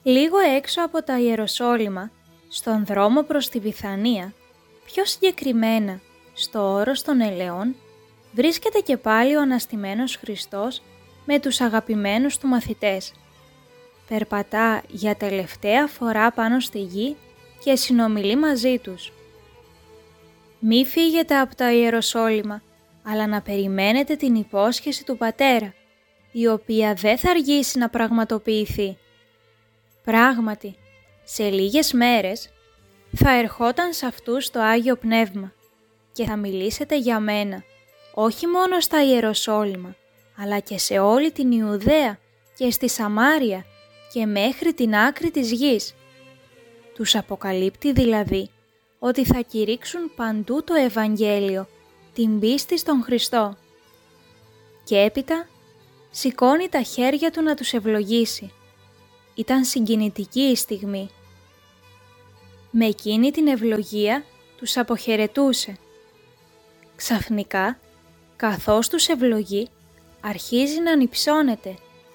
Λίγο έξω από τα Ιεροσόλυμα, στον δρόμο προς τη Βηθανία, πιο συγκεκριμένα στο όρος των Ελαιών, βρίσκεται και πάλι ο αναστημένος Χριστός με τους αγαπημένους του μαθητές. Περπατά για τελευταία φορά πάνω στη γη και συνομιλεί μαζί τους. Μη φύγετε από τα Ιεροσόλυμα, αλλά να περιμένετε την υπόσχεση του Πατέρα, η οποία δεν θα αργήσει να πραγματοποιηθεί. Πράγματι, σε λίγες μέρες θα ερχόταν σε αυτούς το Άγιο Πνεύμα και θα μιλήσετε για μένα, όχι μόνο στα Ιεροσόλυμα, αλλά και σε όλη την Ιουδαία και στη Σαμάρια και μέχρι την άκρη της γης. Τους αποκαλύπτει δηλαδή ότι θα κηρύξουν παντού το Ευαγγέλιο, την πίστη στον Χριστό. Και έπειτα σηκώνει τα χέρια του να τους ευλογήσει. Ήταν συγκινητική η στιγμή. Με εκείνη την ευλογία τους αποχαιρετούσε. Ξαφνικά, καθώς τους ευλογεί, αρχίζει να ανυψώνεται,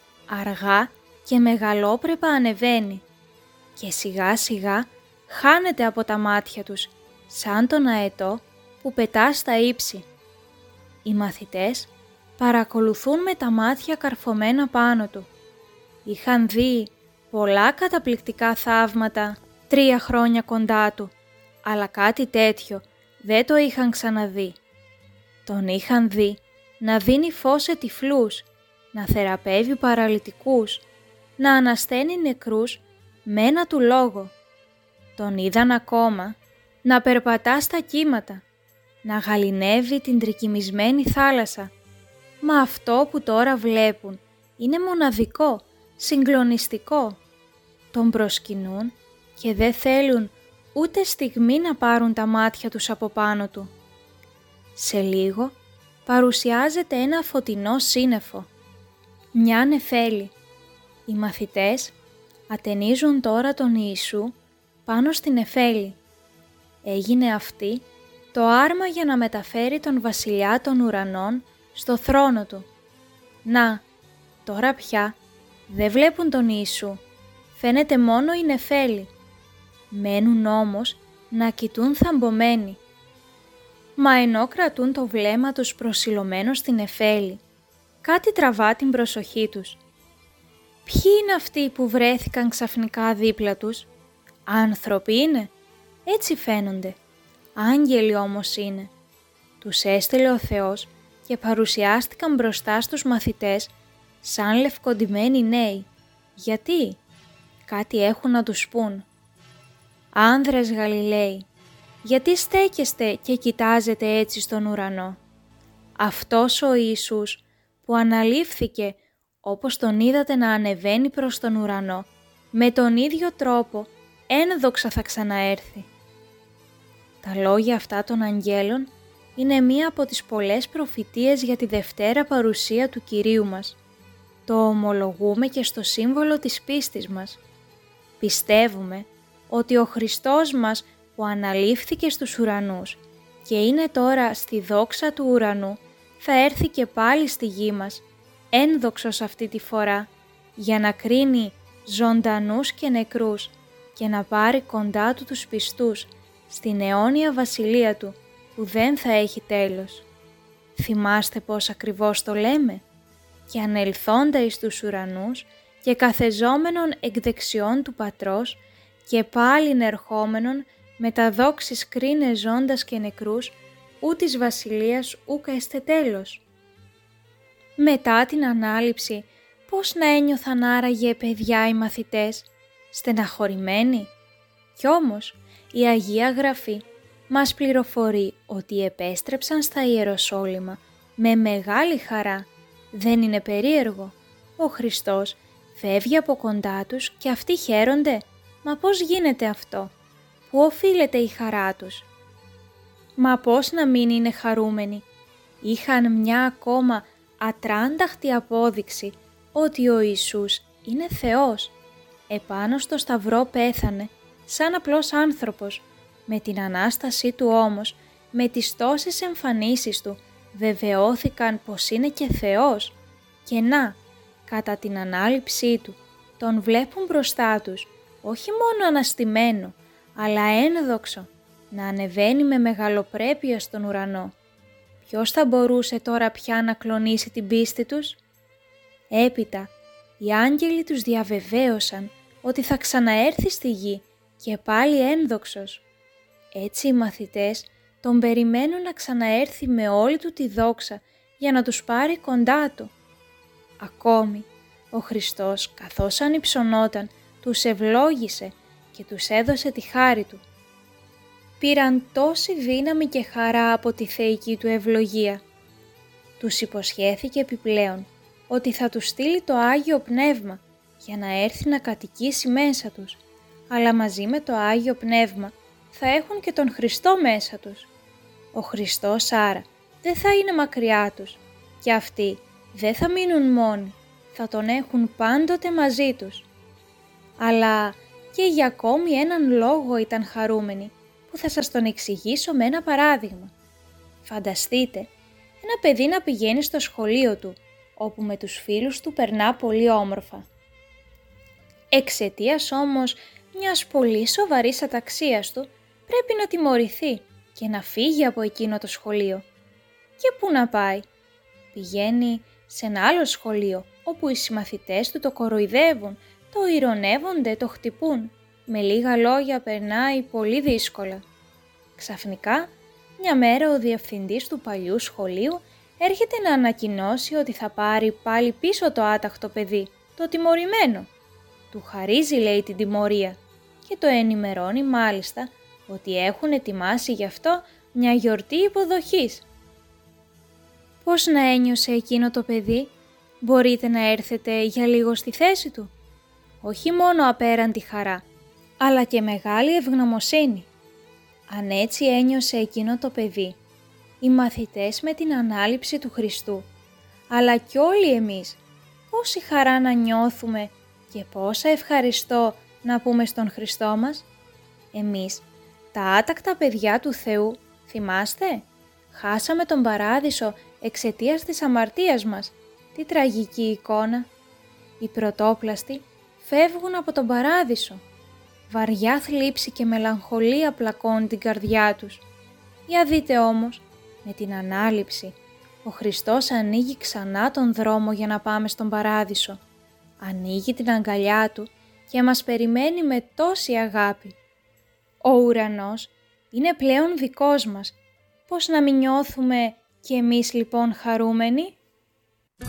αργά και μεγαλόπρεπα ανεβαίνει και σιγά σιγά χάνεται από τα μάτια τους, σαν τον αετό που πετά στα ύψη. Οι μαθητές παρακολουθούν με τα μάτια καρφωμένα πάνω του. Είχαν δει πολλά καταπληκτικά θαύματα 3 χρόνια κοντά του, αλλά κάτι τέτοιο δεν το είχαν ξαναδεί. Τον είχαν δει να δίνει φως σε τυφλούς, να θεραπεύει παραλυτικούς, να ανασταίνει νεκρούς με ένα του λόγο. Τον είδαν ακόμα να περπατά στα κύματα, να γαληνεύει την τρικυμισμένη θάλασσα. Μα αυτό που τώρα βλέπουν είναι μοναδικό, συγκλονιστικό. Τον προσκυνούν και δεν θέλουν ούτε στιγμή να πάρουν τα μάτια τους από πάνω του. Σε λίγο παρουσιάζεται ένα φωτεινό σύννεφο, μια νεφέλη. Οι μαθητές ατενίζουν τώρα τον Ιησού πάνω στην νεφέλη. Έγινε αυτή το άρμα για να μεταφέρει τον βασιλιά των ουρανών στο θρόνο του. Να, τώρα πια δεν βλέπουν τον Ιησού, φαίνεται μόνο η νεφέλη. Μένουν όμως να κοιτούν θαμπομένοι. Μα ενώ κρατούν το βλέμμα τους προσιλωμένο στην νεφέλη, κάτι τραβά την προσοχή τους. Ποιοι είναι αυτοί που βρέθηκαν ξαφνικά δίπλα τους? Άνθρωποι είναι? Έτσι φαίνονται. Άγγελοι όμως είναι. Τους έστειλε ο Θεός και παρουσιάστηκαν μπροστά στους μαθητές σαν λευκοντυμένοι νέοι. Γιατί? Κάτι έχουν να τους πούν. Άνδρες Γαλιλαίοι, γιατί στέκεστε και κοιτάζετε έτσι στον ουρανό? Αυτός ο Ιησούς που αναλήφθηκε όπως τον είδατε να ανεβαίνει προς τον ουρανό, με τον ίδιο τρόπο ένδοξα θα ξαναέρθει. Τα λόγια αυτά των αγγέλων είναι μία από τις πολλές προφητείες για τη δευτέρα παρουσία του Κυρίου μας. Το ομολογούμε και στο σύμβολο της πίστης μας. Πιστεύουμε ότι ο Χριστός μας που αναλήφθηκε στους ουρανούς και είναι τώρα στη δόξα του ουρανού θα έρθει και πάλι στη γη μας, ένδοξος αυτή τη φορά, για να κρίνει ζωντανούς και νεκρούς και να πάρει κοντά του τους πιστούς στην αιώνια βασιλεία του που δεν θα έχει τέλος. Θυμάστε πώς ακριβώς το λέμε? Και ανελθόντα εις τους ουρανούς και καθεζόμενον εκ δεξιών του Πατρός και πάλιν ερχόμενον με τα δόξης κρίνε ζώντας και νεκρούς, ού της βασιλείας ούκα εστε τέλος. Μετά την ανάληψη, πώς να ένιωθαν άραγε παιδιά οι μαθητές? Στεναχωρημένοι? Κι όμως η Αγία Γραφή μας πληροφορεί ότι επέστρεψαν στα Ιεροσόλυμα με μεγάλη χαρά. Δεν είναι περίεργο? Ο Χριστός φεύγει από κοντά τους και αυτοί χαίρονται. Μα πώς γίνεται αυτό? Πού οφείλεται η χαρά τους? Μα πώς να μην είναι χαρούμενοι? Είχαν μια ακόμα ατράνταχτη απόδειξη ότι ο Ιησούς είναι Θεός. Επάνω στο σταυρό πέθανε σαν απλός άνθρωπος. Με την Ανάστασή του όμως, με τις τόσες εμφανίσεις του, βεβαιώθηκαν πως είναι και Θεός. Και να, κατά την ανάληψή του, τον βλέπουν μπροστά τους, όχι μόνο αναστημένο, αλλά ένδοξο, να ανεβαίνει με μεγαλοπρέπεια στον ουρανό. Ποιος θα μπορούσε τώρα πια να κλονίσει την πίστη τους? Έπειτα, οι άγγελοι τους διαβεβαίωσαν ότι θα ξαναέρθει στη γη και πάλι ένδοξος. Έτσι οι μαθητές τον περιμένουν να ξαναέρθει με όλη του τη δόξα για να τους πάρει κοντά του. Ακόμη, ο Χριστός, καθώς ανυψωνόταν, τους ευλόγησε και τους έδωσε τη χάρη του. Πήραν τόση δύναμη και χαρά από τη θεϊκή του ευλογία. Τους υποσχέθηκε επιπλέον ότι θα τους στείλει το Άγιο Πνεύμα για να έρθει να κατοικήσει μέσα τους, αλλά μαζί με το Άγιο Πνεύμα θα έχουν και τον Χριστό μέσα τους. Ο Χριστός άρα δεν θα είναι μακριά τους και αυτοί δεν θα μείνουν μόνοι, θα τον έχουν πάντοτε μαζί τους. Αλλά και για ακόμη έναν λόγο ήταν χαρούμενοι, που θα σας τον εξηγήσω με ένα παράδειγμα. Φανταστείτε ένα παιδί να πηγαίνει στο σχολείο του, όπου με τους φίλους του περνά πολύ όμορφα. Εξαιτίας όμως μιας πολύ σοβαρής αταξίας του, πρέπει να τιμωρηθεί και να φύγει από εκείνο το σχολείο. Και πού να πάει? Πηγαίνει σε ένα άλλο σχολείο, όπου οι συμμαθητές του το κοροϊδεύουν, το ηρωνεύονται, το χτυπούν. Με λίγα λόγια περνάει πολύ δύσκολα. Ξαφνικά, μια μέρα ο διευθυντής του παλιού σχολείου έρχεται να ανακοινώσει ότι θα πάρει πάλι πίσω το άταχτο παιδί, το τιμωρημένο. Του χαρίζει, λέει, την τιμωρία και το ενημερώνει μάλιστα ότι έχουν ετοιμάσει γι' αυτό μια γιορτή υποδοχής. Πώς να ένιωσε εκείνο το παιδί? Μπορείτε να έρθετε για λίγο στη θέση του? Όχι μόνο απέραντη χαρά, αλλά και μεγάλη ευγνωμοσύνη. Αν έτσι ένιωσε εκείνο το παιδί, οι μαθητές με την ανάληψη του Χριστού, αλλά κι όλοι εμείς, πόση χαρά να νιώθουμε και πόσα ευχαριστώ να πούμε στον Χριστό μας. Εμείς, τα άτακτα παιδιά του Θεού, θυμάστε? Χάσαμε τον παράδεισο εξαιτίας της αμαρτίας μας. Τι τραγική εικόνα! Οι πρωτόπλαστοι φεύγουν από τον παράδεισο. Βαριά θλίψη και μελαγχολία πλακώνει την καρδιά τους. Για δείτε όμως, με την ανάληψη, ο Χριστός ανοίγει ξανά τον δρόμο για να πάμε στον παράδεισο. Ανοίγει την αγκαλιά του και μας περιμένει με τόση αγάπη. Ο ουρανός είναι πλέον δικός μας. Πώς να μην νιώθουμε κι εμείς λοιπόν χαρούμενοι?